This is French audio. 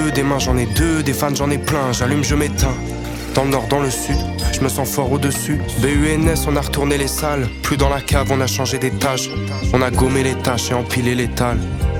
deux, des mains j'en ai deux, des fans j'en ai plein, j'allume je m'éteins. Dans le nord, dans le sud, je me sens fort au-dessus. BUNS, on a retourné les salles. Plus dans la cave, on a changé d'étage. On a gommé les tâches et empilé les tales.